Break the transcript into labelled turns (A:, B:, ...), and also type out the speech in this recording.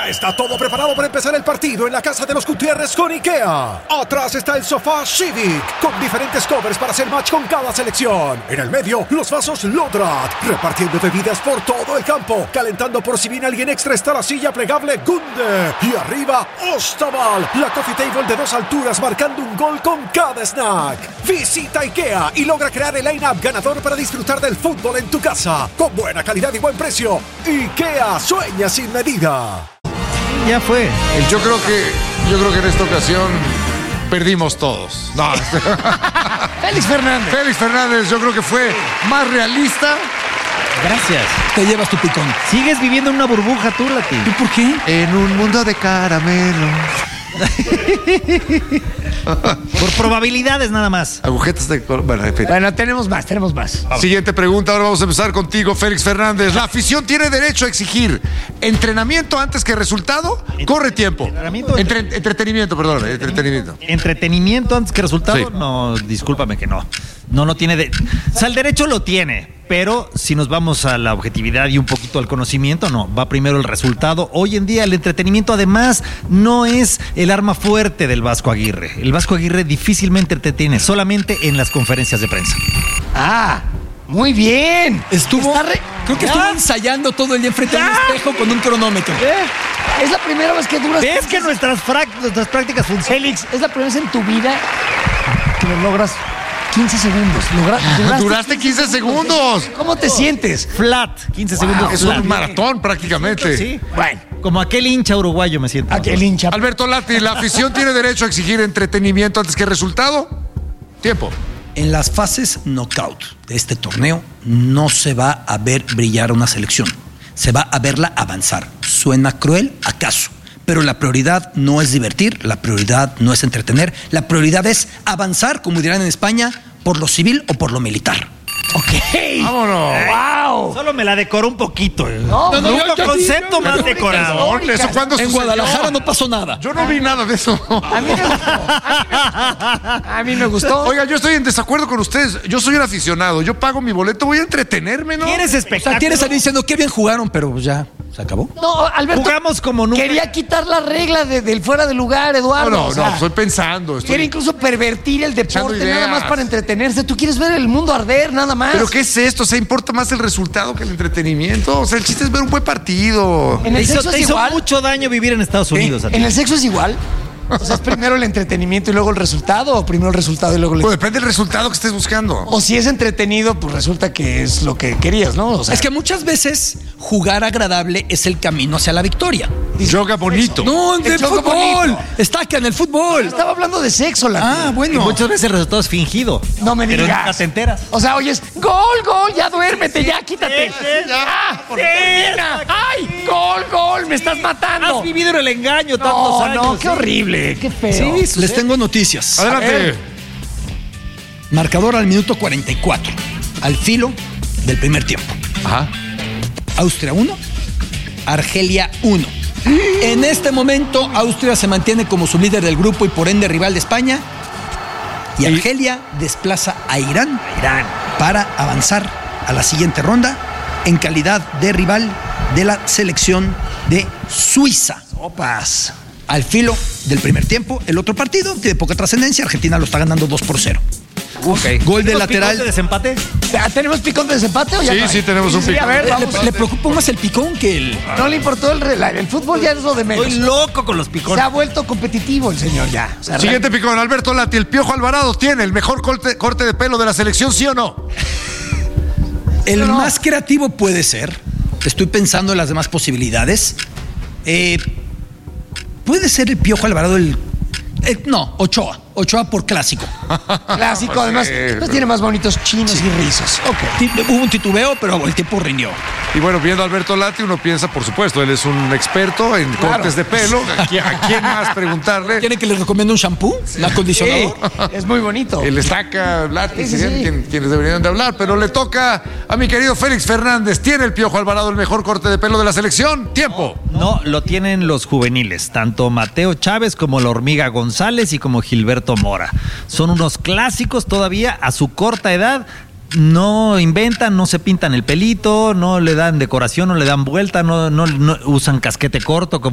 A: Ya está todo preparado para empezar el partido en la casa de los Gutiérrez con IKEA. Atrás está el sofá Civic, con diferentes covers para hacer match con cada selección. En el medio, los vasos Lodrat, repartiendo bebidas por todo el campo. Calentando por si viene alguien extra está la silla plegable Gunde. Y arriba, Ostaval, la coffee table de 2 alturas marcando un gol con cada snack. Visita IKEA y logra crear el line-up ganador para disfrutar del fútbol en tu casa. Con buena calidad y buen precio. IKEA sueña sin medida.
B: Ya fue.
C: Yo creo que en esta ocasión perdimos todos. No.
D: Félix Fernández, yo creo que fue más realista.
B: Gracias.
D: Te llevas tu picón.
B: Sigues viviendo en una burbuja tú, Lati.
D: ¿Y por qué?
C: En un mundo de caramelo.
B: Por probabilidades nada más.
C: Agujetas de color. Bueno, en fin.
D: Bueno, tenemos más.
C: Siguiente pregunta, ahora vamos a empezar contigo, Félix Fernández. ¿La afición tiene derecho a exigir entrenamiento antes que resultado? Corre tiempo. Entretenimiento.
B: ¿Entretenimiento antes que resultado?
C: Sí.
B: No, discúlpame que no. No tiene o sea, el derecho lo tiene, pero si nos vamos a la objetividad y un poquito al conocimiento, no. Va primero el resultado. Hoy en día el entretenimiento además no es el arma fuerte del Vasco Aguirre. El Vasco Aguirre difícilmente entretiene, solamente en las conferencias de prensa.
D: Muy bien.
E: Creo que estuvo ensayando todo el día frente a un espejo con un cronómetro.
D: Es la primera vez que duras.
B: ¿Ves que nuestras prácticas funcionan?
D: Félix, es la primera vez en tu vida que lo logras 15 segundos.
C: Duraste 15 segundos.
D: ¿Cómo te sientes?
B: Flat, 15 segundos.
C: Es
B: flat.
C: un maratón prácticamente.
B: Sí.
D: Bueno,
B: Como aquel hincha uruguayo me siento.
D: aquel hincha.
C: Alberto Lati, ¿la afición tiene derecho a exigir entretenimiento antes que resultado? Tiempo.
E: En las fases knockout de este torneo no se va a ver brillar a una selección. Se va a verla avanzar. ¿Suena cruel? ¿Acaso? Pero la prioridad no es divertir, la prioridad no es entretener, la prioridad es avanzar, como dirán en España, por lo civil o por lo militar.
D: Ok.
C: Vámonos.
D: ¡Wow!
B: Solo me la decoró un poquito.
D: No,
B: Concepto más decorado.
C: ¿Eso cuándo
E: En
C: sucedió?
E: Guadalajara no pasó nada.
C: Yo no vi nada de eso.
D: A mí me gustó. A mí me gustó.
C: Oiga, yo estoy en desacuerdo con ustedes. Yo soy un aficionado. Yo pago mi boleto, voy a entretenerme, ¿no?
B: ¿Quieres
E: O sea,
B: espectáculo?
E: quieres salir diciendo qué bien jugaron, pero pues ya se acabó.
D: No, Alberto.
B: Jugamos como nunca.
D: Quería quitar la regla del fuera de lugar, Eduardo.
C: No,
D: o sea,
C: estoy pensando.
D: Quiere incluso pervertir el
C: echando
D: deporte nada más
C: ideas.
D: para entretenerse. Tú quieres ver el mundo arder nada más.
C: ¿Pero qué es esto? O sea, ¿importa más el resultado que el entretenimiento? O sea, el chiste es ver un buen partido.
D: En el sexo
B: Te
D: es
B: hizo
D: igual.
B: mucho daño vivir en Estados Unidos. a ti.
D: En el sexo es igual. O sea, es primero el entretenimiento y luego el resultado, o primero el resultado y luego el.
C: Pues depende del resultado que estés buscando.
D: O si es entretenido, pues resulta que es lo que querías, ¿no? O sea,
E: Es que muchas veces jugar agradable es el camino hacia la victoria.
C: Yoga bonito.
E: No, en
D: El
E: el
D: juego
E: fútbol.
D: bonito.
E: Estaca en el fútbol.
D: estaba hablando de sexo, la
E: Ah,
B: Y
E: bueno.
B: muchas veces el resultado es fingido.
D: No me
B: Pero
D: digas.
B: nunca te enteras.
D: O sea, oyes, gol, ya duérmete, ya quítate. ¡Ay! ¡Gol! ¡Me estás matando!
B: Has vivido en el engaño tantos años.
D: No, qué horrible, qué feo.
E: Les tengo noticias.
C: Adelante.
E: Marcador al minuto 44. Al filo del primer tiempo.
C: Ajá.
E: Austria 1, Argelia 1. En este momento, Austria se mantiene como su líder del grupo y por ende rival de España. Y Argelia desplaza a Irán para avanzar a la siguiente ronda en calidad de rival de la selección de Suiza. Opas. Al filo del primer tiempo, el otro partido tiene poca trascendencia. Argentina lo está ganando 2-0. Gol de
B: ¿Los
E: lateral.
B: picos de desempate?
D: ¿Tenemos picón de desempate o ya?
C: Sí,
D: no hay?
C: sí, tenemos un
D: Sí,
C: picón.
D: a ver, vamos.
E: Le preocupa más el picón que el...
D: No le importó el fútbol, ya es lo de menos.
B: Estoy loco con los
D: Se
B: picones.
D: ha vuelto competitivo el señor ya. O sea,
C: Siguiente picón. Alberto Lati, ¿el Piojo Alvarado tiene el mejor corte de pelo de la selección, sí o no?
E: El más creativo puede ser. Estoy pensando en las demás posibilidades. Puede ser el Piojo Alvarado no, Ochoa. Ochoa por clásico.
D: clásico, además, pues tiene más bonitos chinos y rizos. Ok.
E: Hubo un titubeo, pero el tiempo rindió.
C: Y bueno, viendo a Alberto Lati, uno piensa, por supuesto, él es un experto en cortes de pelo. ¿A quién más preguntarle?
E: ¿Quieren que les recomiende un shampoo? ¿Un acondicionador?
D: Es muy bonito.
C: El Estaca, Lati,
D: Sí,
C: serían quienes deberían de hablar, pero le toca a mi querido Félix Fernández. ¿Tiene el Piojo Alvarado el mejor corte de pelo de la selección? Tiempo.
B: No, lo tienen los juveniles, tanto Mateo Chávez como la Hormiga González y como Gilberto Mora. Son unos clásicos todavía a su corta edad. No inventan, no se pintan el pelito, no le dan decoración, no le dan vuelta, no usan casquete corto como